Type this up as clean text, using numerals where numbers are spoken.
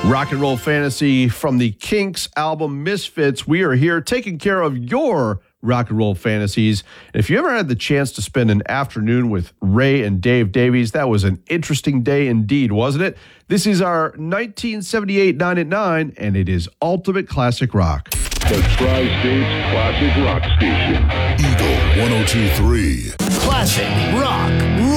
Rock and roll fantasy from the Kinks album Misfits. We are here taking care of your rock and roll fantasies. If you ever had the chance to spend an afternoon with Ray and Dave Davies, that was an interesting day indeed, wasn't it? This is our 1978 9 at 9, and it is Ultimate Classic Rock. The Tri-States Classic Rock Station. Eagle 102.3. Classic Rock.